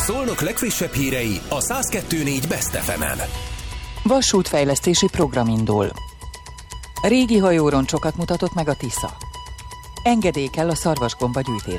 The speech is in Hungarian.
Szolnok legfrissebb hírei a 102.4 Best FM-en. Vasútfejlesztési program indul. Régi hajóroncsokat mutatott meg a Tisza. Engedély kell a szarvasgomba gyűjtéshez.